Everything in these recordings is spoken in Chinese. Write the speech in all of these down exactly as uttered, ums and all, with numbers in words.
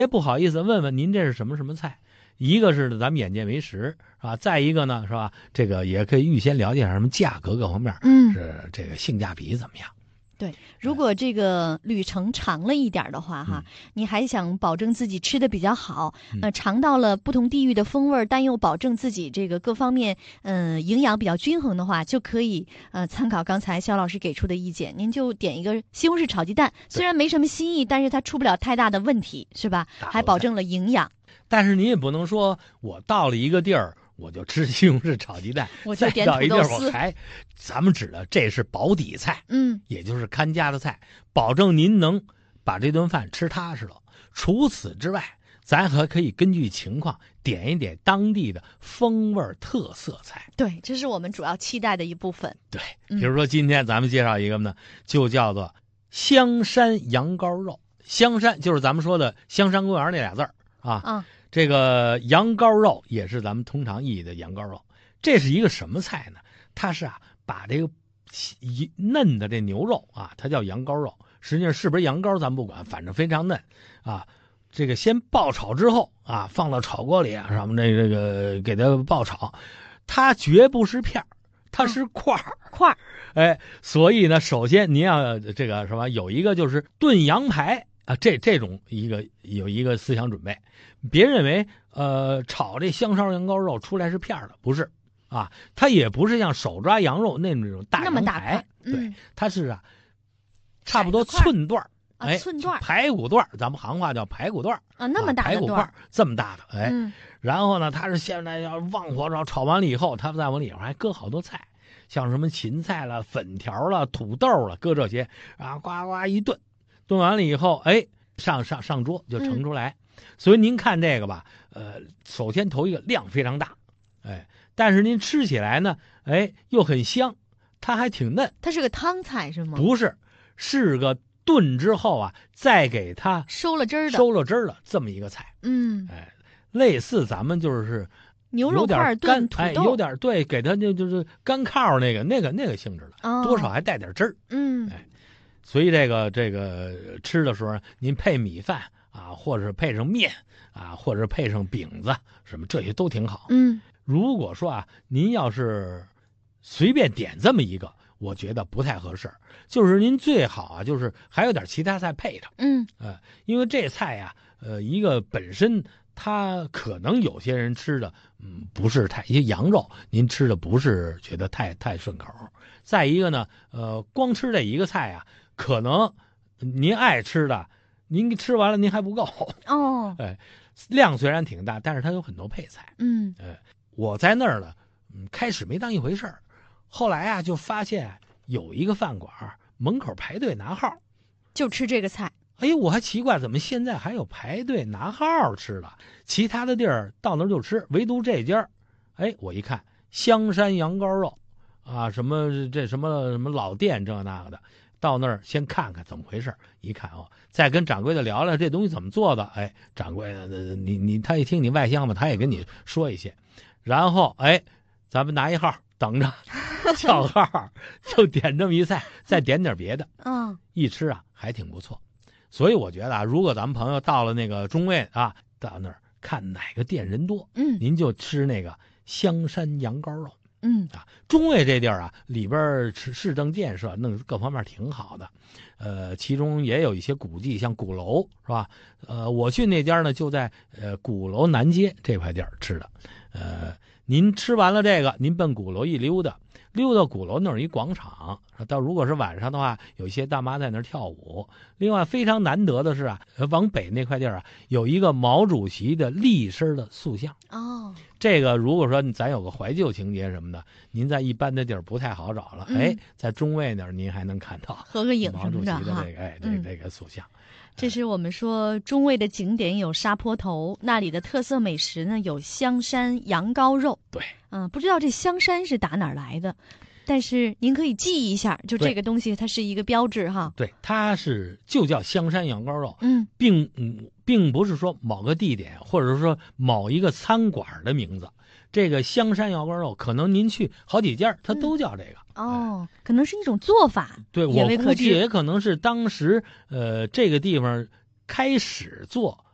哎，不好意思，问问您这是什么什么菜？一个是咱们眼见为实啊，再一个呢是吧？这个也可以预先了解下什么价格各方面， 嗯， 是这个性价比怎么样？ 对，如果这个旅程长了一点的话，哈， 嗯、 你还想保证自己吃的比较好， 嗯、 呃，尝到了不同地域的风味，但又保证自己这个各方面，嗯、呃，营养比较均衡的话，就可以呃参考刚才肖老师给出的意见，您就点一个西红柿炒鸡蛋，虽然没什么新意，但是它出不了太大的问题，是吧？还保证了营养。 但是你也不能说我到了一个地儿。我就吃西红柿炒鸡蛋， 我就点土豆丝。 我还，咱们指的这是保底菜， 嗯， 也就是看家的菜，保证您能把这顿饭吃踏实了。除此之外，咱还可以根据情况点一点当地的风味特色菜。 对，这是我们主要期待的一部分。 对，比如说今天咱们介绍一个呢，就叫做香山羊羔肉。香山就是咱们说的香山公园那俩字儿啊。 嗯。 这个羊羔肉也是咱们通常意义的羊羔肉，这是一个什么菜呢？它是啊，把这个嫩的这牛肉啊，它叫羊羔肉，实际上是不是羊羔咱不管，反正非常嫩啊。这个先爆炒之后啊，放到炒锅里啊，什么这这个给它爆炒，它绝不是片儿，它是块儿、 嗯、块儿。 哎，所以呢，首先您要这个什么，有一个就是炖羊排。啊，这这种一个有一个思想准备，别认为呃炒这香烧羊羔肉出来是片儿的，不是啊，它也不是像手抓羊肉那种大羊排， 嗯、 对，它是啊差不多寸段哎、啊，寸段排骨段，咱们行话叫排骨段啊，那么大的排骨块这么大的，哎、 嗯， 然后呢，它是现在要旺火炒，炒完了以后，它再往里边还搁好多菜，像什么芹菜了、粉条了、土豆了，搁这些啊，呱呱一炖。炖完了以后，哎，上上上桌就盛出来。嗯、所以您看这个吧，呃，首先头一个量非常大，哎，但是您吃起来呢，哎，又很香，它还挺嫩。 它是个汤菜是吗？ 不是，是个炖之后啊，再给它收了汁儿的， 收了汁儿的这么一个菜。 嗯， 哎，类似咱们就是牛肉块炖土豆， 哎，有点对，给它就就是干靠那个那个那个性质的， 哦、 多少还带点汁儿。 嗯， 哎。所以这个这个吃的时候，您配米饭啊，或者配上面啊，或者配上饼子，什么这些都挺好。 嗯， 如果说啊，您要是随便点这么一个，我觉得不太合适。就是您最好啊，就是还有点其他菜配着。 嗯， 呃，因为这菜呀、啊，呃，一个本身它可能有些人吃的，嗯，不是太一些羊肉，您吃的不是觉得太太顺口。再一个呢，呃，光吃这一个菜啊。可能您爱吃的，您吃完了您还不够哦。 哎，量虽然挺大，但是它有很多配菜。 嗯， 哎，我在那儿呢，嗯，开始没当一回事儿，后来啊就发现有一个饭馆门口排队拿号， 就吃这个菜。 哎呦，我还奇怪，怎么现在还有排队拿号吃的？其他的地儿到那儿就吃，唯独这家，哎，我一看香山羊羔肉啊，什么这什么什么老店这那个的。到那儿先看看怎么回事，一看哦，再跟掌柜的聊聊这东西怎么做的。哎，掌柜的，你你他一听你外乡嘛，他也跟你说一些，然后哎，咱们拿一号等着叫号，就点这么一菜，再点点别的。 嗯， 一吃啊还挺不错。所以我觉得啊，如果咱们朋友到了那个中卫啊，到那儿看哪个店人多， 嗯， 您就吃那个香山羊羔肉。 嗯啊，中卫这地儿啊，里边市市政建设弄各方面挺好的，呃，其中也有一些古迹，像鼓楼是吧？呃，我去那家呢，就在呃鼓楼南街这块地儿吃的。呃，您吃完了这个，您奔鼓楼一溜达，溜到鼓楼那儿一广场，到如果是晚上的话，有一些大妈在那儿跳舞。另外非常难得的是啊，往北那块地儿啊，有一个毛主席的立身的塑像。 哦， 这个如果说咱有个怀旧情节什么的，您在一般的地儿不太好找了。 嗯、 哎，在中卫那儿您还能看到合个影毛主席的这哈。 个哎这这个塑像。 这是我们说中卫的景点有沙坡头，那里的特色美食呢有香山羊羔肉。 对， 嗯，不知道这香山是打哪儿来的，但是您可以记一下，就这个东西它是一个标志哈。 对，它是就叫香山羊羔肉， 嗯， 并嗯并不是说某个地点或者说某一个餐馆的名字。这个香山羊羔肉，可能您去好几家，它都叫这个。 嗯、哦，哎、可能是一种做法。 对，我估计也可能是当时呃这个地方开始做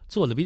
做的比